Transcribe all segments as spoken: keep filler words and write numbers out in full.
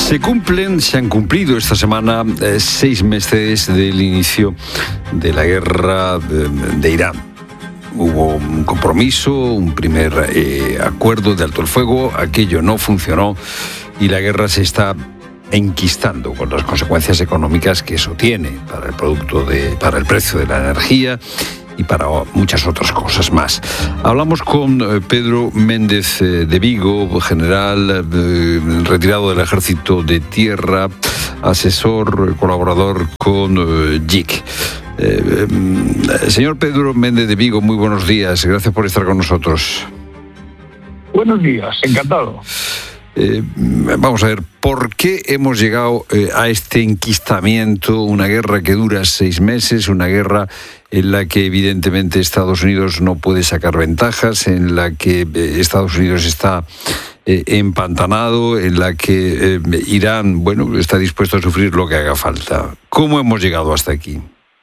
Se cumplen, se han cumplido esta semana eh, seis meses del inicio de la guerra de, de Irán. Hubo un compromiso, un primer eh, acuerdo de alto el fuego, aquello no funcionó y la guerra se está enquistando con las consecuencias económicas que eso tiene para el producto de, para el precio de la energía y para muchas otras cosas más. Hablamos con eh, Pedro Méndez eh, de Vigo, general eh, retirado del Ejército de Tierra, asesor, colaborador con eh, J I C. Eh, eh, señor Pedro Méndez de Vigo, muy buenos días. Gracias por estar con nosotros. Buenos días, encantado. Eh, vamos a ver, ¿por qué hemos llegado eh, a este enquistamiento? Una guerra que dura seis meses, una guerra en la que evidentemente Estados Unidos no puede sacar ventajas, en la que eh, Estados Unidos está eh, empantanado, en la que eh, Irán, bueno, está dispuesto a sufrir lo que haga falta. ¿Cómo hemos llegado hasta aquí?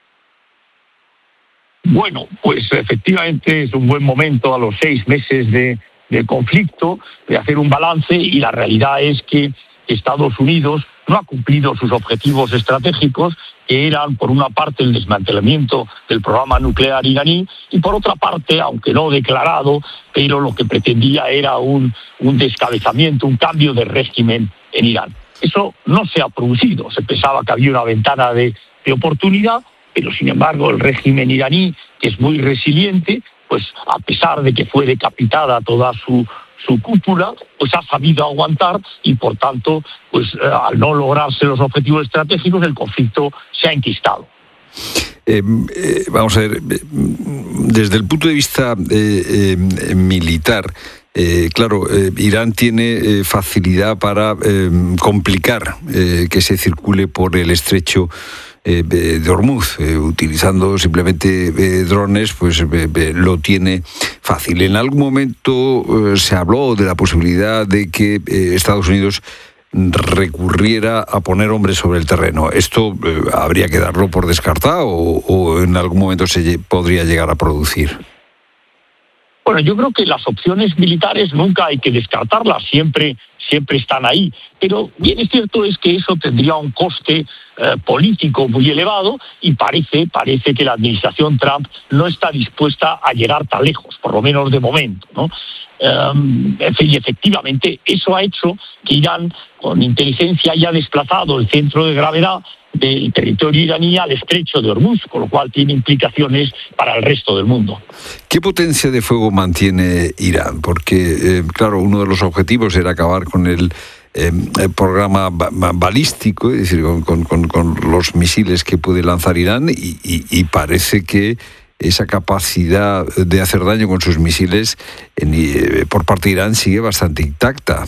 Bueno, pues efectivamente es un buen momento a los seis meses de del conflicto, de hacer un balance, y la realidad es que Estados Unidos no ha cumplido sus objetivos estratégicos, que eran, por una parte, el desmantelamiento del programa nuclear iraní, y por otra parte, aunque no declarado, pero lo que pretendía era un, un descabezamiento, un cambio de régimen en Irán. Eso no se ha producido. Se pensaba que había una ventana de, de oportunidad, pero sin embargo el régimen iraní, que es muy resiliente, pues a pesar de que fue decapitada toda su, su cúpula, pues ha sabido aguantar y por tanto, pues eh, al no lograrse los objetivos estratégicos, el conflicto se ha enquistado. Eh, eh, vamos a ver, desde el punto de vista eh, eh, militar, eh, claro, eh, Irán tiene eh, facilidad para eh, complicar eh, que se circule por el estrecho Eh, de Hormuz, eh, utilizando simplemente eh, drones, pues eh, eh, lo tiene fácil. En algún momento eh, se habló de la posibilidad de que eh, Estados Unidos recurriera a poner hombres sobre el terreno. ¿Esto eh, habría que darlo por descartado o, o en algún momento se lle- podría llegar a producir? Bueno, yo creo que las opciones militares nunca hay que descartarlas, siempre, siempre están ahí. Pero bien es cierto es que eso tendría un coste eh, político muy elevado y parece, parece que la administración Trump no está dispuesta a llegar tan lejos, por lo menos de momento, ¿no? Um, y efectivamente eso ha hecho que Irán, con inteligencia, haya desplazado el centro de gravedad del territorio iraní al estrecho de Hormuz, con lo cual tiene implicaciones para el resto del mundo. ¿Qué potencia de fuego mantiene Irán? Porque, eh, claro, uno de los objetivos era acabar con el, eh, el programa ba- balístico, es decir, con, con, con, con los misiles que puede lanzar Irán, y, y, y parece que esa capacidad de hacer daño con sus misiles en, eh, por parte de Irán sigue bastante intacta.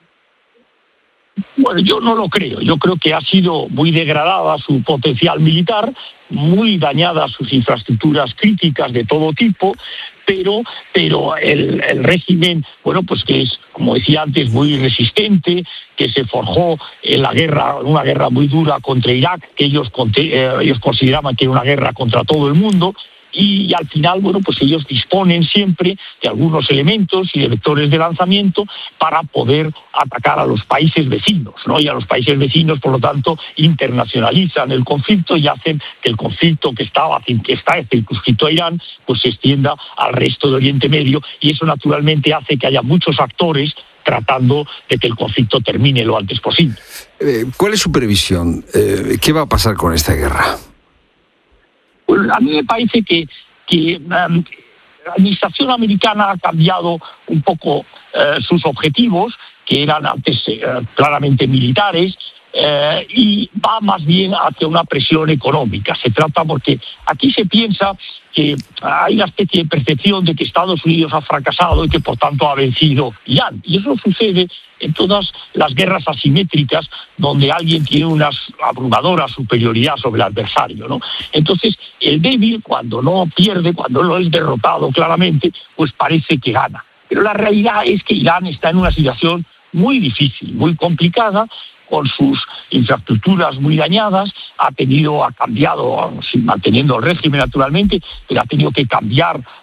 Bueno, yo no lo creo. Yo creo que ha sido muy degradada su potencial militar, muy dañadas sus infraestructuras críticas de todo tipo, pero, pero el, el régimen, bueno, pues que es, como decía antes, muy resistente, que se forjó en la guerra, en una guerra muy dura contra Irak, que ellos, eh, ellos consideraban que era una guerra contra todo el mundo. Y, y al final, bueno, pues ellos disponen siempre de algunos elementos y de vectores de lanzamiento para poder atacar a los países vecinos, ¿no? Y a los países vecinos, por lo tanto, internacionalizan el conflicto y hacen que el conflicto que estaba, que está circunscrito a Irán, pues se extienda al resto de Oriente Medio, y eso naturalmente hace que haya muchos actores tratando de que el conflicto termine lo antes posible. Eh, ¿Cuál es su previsión? Eh, ¿Qué va a pasar con esta guerra? Pues a mí me parece que, que um, la administración americana ha cambiado un poco uh, sus objetivos, que eran antes uh, claramente militares, uh, y va más bien hacia una presión económica. Se trata porque aquí se piensa que hay una especie de percepción de que Estados Unidos ha fracasado y que por tanto ha vencido Irán. Y eso sucede en todas las guerras asimétricas donde alguien tiene una abrumadora superioridad sobre el adversario, ¿no? Entonces, el débil, cuando no pierde, cuando no es derrotado claramente, pues parece que gana. Pero la realidad es que Irán está en una situación muy difícil, muy complicada, con sus infraestructuras muy dañadas, ha tenido, ha cambiado, manteniendo el régimen naturalmente, pero ha tenido que cambiar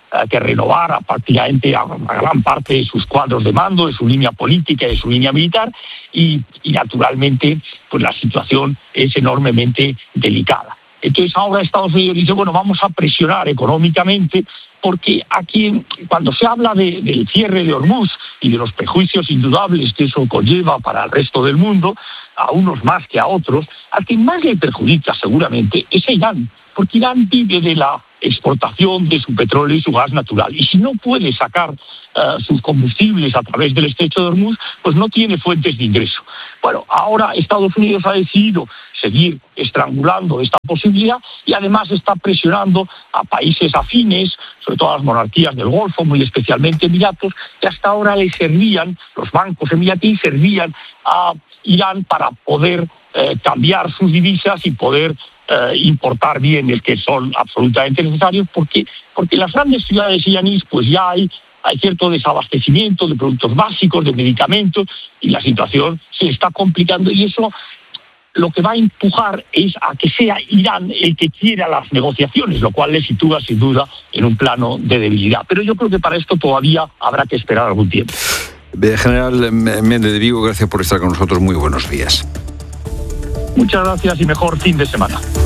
eh, que renovara prácticamente a, a gran parte de sus cuadros de mando, de su línea política y de su línea militar, y, y naturalmente pues la situación es enormemente delicada. Entonces ahora Estados Unidos dice, bueno, vamos a presionar económicamente, porque aquí cuando se habla de, del cierre de Hormuz y de los prejuicios indudables que eso conlleva para el resto del mundo, a unos más que a otros, al que más le perjudica seguramente es a Irán, porque Irán vive de la exportación de su petróleo y su gas natural. Y si no puede sacar uh, sus combustibles a través del estrecho de Hormuz, pues no tiene fuentes de ingreso. Bueno, ahora Estados Unidos ha decidido seguir estrangulando esta posibilidad y además está presionando a países afines, sobre todo a las monarquías del Golfo, muy especialmente Emiratos, que hasta ahora le servían, los bancos emiratíes servían a Irán para poder eh, cambiar sus divisas y poder eh, importar bienes que son absolutamente necesarios, porque, porque en las grandes ciudades iraníes pues ya hay, hay cierto desabastecimiento de productos básicos, de medicamentos, y la situación se está complicando, y eso lo que va a empujar es a que sea Irán el que quiera las negociaciones, lo cual le sitúa sin duda en un plano de debilidad. Pero yo creo que para esto todavía habrá que esperar algún tiempo. General Méndez de Vigo, gracias por estar con nosotros. Muy buenos días. Muchas gracias y mejor fin de semana.